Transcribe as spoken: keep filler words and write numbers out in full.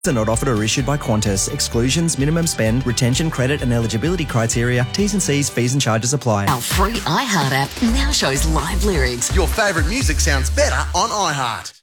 are not offered or issued by Qantas. Exclusions, minimum spend, retention, credit and eligibility criteria, T's and C's, fees and charges apply. Our free iHeart app now shows live lyrics. Your favourite music sounds better on iHeart.